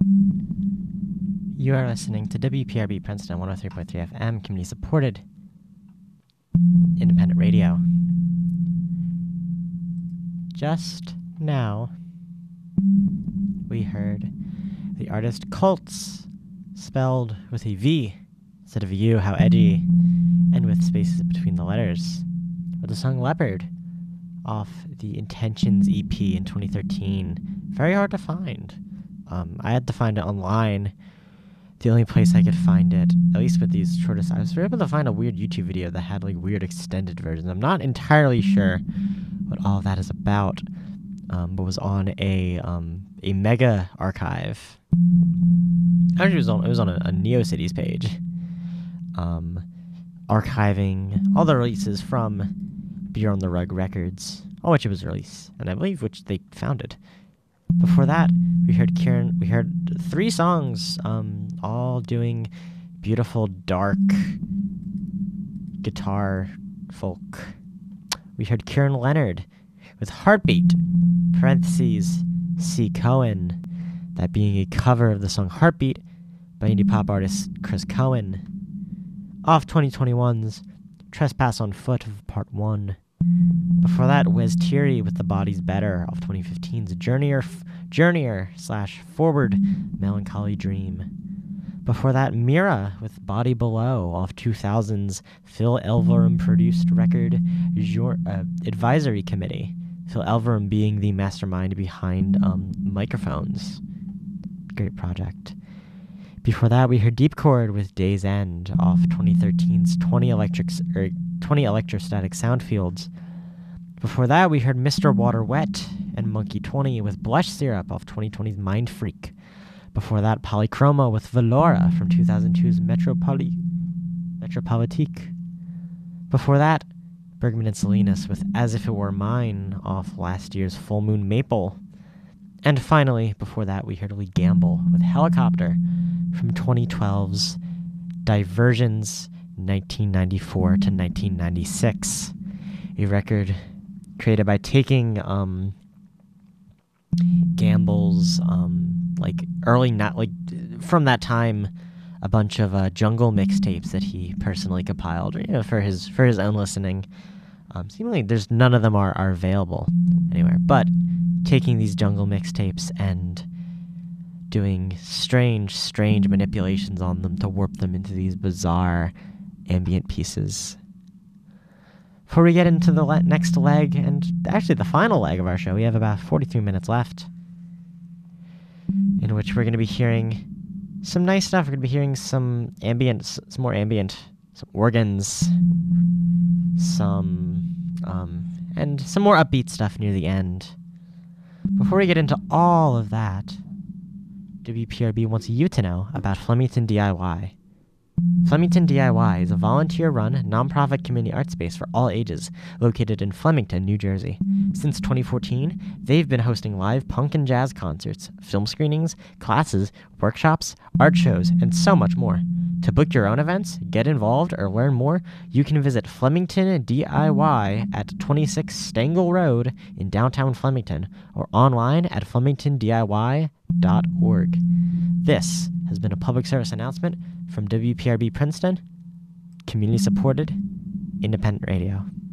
You are listening to WPRB Princeton 103.3 FM, community-supported, independent radio. Just now, we heard the artist Cults, spelled with a V instead of a U, how edgy, and with spaces between the letters, with the song Leopard off the Intentions EP in 2013. Very hard to find. I had to find it online. The only place I could find it, at least with these shortest, I was able to find a weird YouTube video that had like weird extended versions. I'm not entirely sure what all of that is about, but was on a mega archive. Actually, it was on a NeoCities page, archiving all the releases from Beer on the Rug Records, all which it was released, and I believe which they founded. Before that, we heard 3 songs, all doing beautiful, dark guitar folk. We heard Kieran Leonard with Heartbeat, parentheses, C. Cohen, that being a cover of the song Heartbeat by indie pop artist Chris Cohen, off 2021's Trespass on Foot of Part 1. Before that, Wes Thierry with The Body's Better off 2015's Journeyer/Forward Melancholy Dream. Before that, Mira with Body Below off 2000's Phil Elverum produced record Advisory Committee. Phil Elverum being the mastermind behind Microphones. Great project. Before that, we heard Deep Chord with Day's End off 2013's 20 Electrostatic Soundfields. Before that, we heard Mr. Water Wet and Monkey 20 with Blush Syrup off 2020's Mind Freak. Before that, Polychroma with Valora from 2002's Metropolitique. Before that, Bergman and Salinas with As If It Were Mine off last year's Full Moon Maple. And finally, before that, we heard Lee Gamble with Helicopter from 2012's Diversions 1994 to 1996, a record created by taking Gamble's from that time, a bunch of jungle mixtapes that he personally compiled, for his own listening. Seemingly, there's none of them are available anywhere, but taking these jungle mixtapes and doing strange manipulations on them to warp them into these bizarre ambient pieces. Before we get into the next leg, and actually the final leg of our show, we have about 43 minutes left, in which we're going to be hearing some nice stuff. We're going to be hearing some more ambient, some organs, and some more upbeat stuff near the end. Before we get into all of that, WPRB wants you to know about Flemington DIY. Flemington DIY is a volunteer-run, nonprofit community art space for all ages, located in Flemington, New Jersey. Since 2014, they've been hosting live punk and jazz concerts, film screenings, classes, workshops, art shows, and so much more. To book your own events, get involved, or learn more, you can visit Flemington DIY at 26 Stengel Road in downtown Flemington, or online at flemingtondiy.org. This has been a public service announcement from WPRB Princeton, community-supported, independent radio.